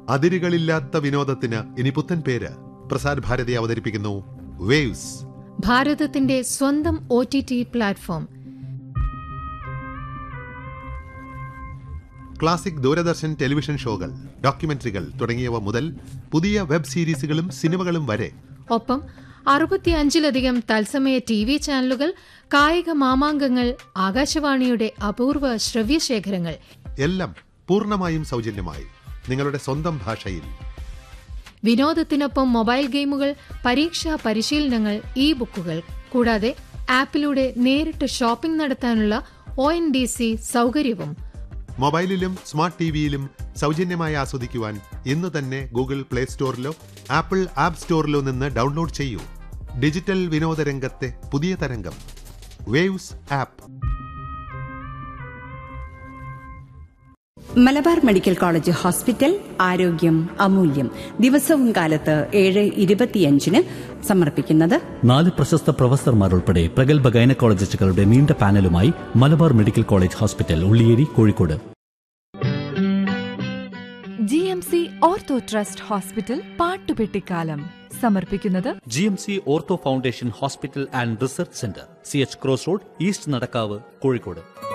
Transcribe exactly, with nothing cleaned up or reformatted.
അതിരുകളില്ലാത്ത വിനോദത്തിന് ഇനി പുത്തൻ പേര്. പ്രസാർ ഭാരതി അവതരിപ്പിക്കുന്നു വേവ്സ്, ഭാരതത്തിന്റെ സ്വന്തം O T T platform. Classic Doordarshan television ഷോകൾ, ഡോക്യുമെന്ററികൾ തുടങ്ങിയവ മുതൽ പുതിയ വെബ് സീരീസുകളും സിനിമകളും വരെ. ഒപ്പം അറുപത്തിയഞ്ചിലധികം തത്സമയ ടി വി ചാനലുകൾ, കായിക മാമാങ്കങ്ങൾ, ആകാശവാണിയുടെ അപൂർവ ശ്രവ്യശേഖരങ്ങൾ എല്ലാം പൂർണ്ണമായും സൗജന്യമായി നിങ്ങളുടെ സ്വന്തം ഭാഷയിൽ. വിനോദത്തിനൊപ്പം മൊബൈൽ ഗെയിമുകൾ, പരീക്ഷാ പരിശീലനങ്ങൾ, ഇ ബുക്കുകൾ, കൂടാതെ ആപ്പിലൂടെ നേരിട്ട് ഷോപ്പിംഗ് നടത്താനുള്ള ഒ എൻ ഡി സി സൗകര്യവും. മൊബൈലിലും സ്മാർട്ട് ടിവിയിലും സൗജന്യമായി ആസ്വദിക്കുവാൻ ഇന്ന് തന്നെ ഗൂഗിൾ പ്ലേ സ്റ്റോറിലോ ആപ്പിൾ ആപ്പ് സ്റ്റോറിലോ നിന്ന് ഡൗൺലോഡ് ചെയ്യൂ. ഡിജിറ്റൽ വിനോദരംഗത്തെ പുതിയ തരംഗം, waves app. Malabar medical college hospital, ആരോഗ്യം അമൂല്യം. ദിവസവും കാലത്ത് ഏഴ് ഇരുപത്തിയഞ്ചിന് സമർപ്പിക്കുന്നത് നാല് പ്രശസ്ത പ്രൊഫസർമാർ ഉൾപ്പെടെ പ്രഗത്ഭ ഗൈനക്കോളജിസ്റ്റുകളുടെ നീണ്ട പാനലുമായി Malabar medical college hospital, Ulliyeri, Kozhikode. G M C ortho trust hospital, പാട്ടുപെട്ടിക്കാലം സമർപ്പിക്കുന്നത് G M C ortho foundation hospital and research centre, C H cross road, east Nadakkavu, Kozhikode.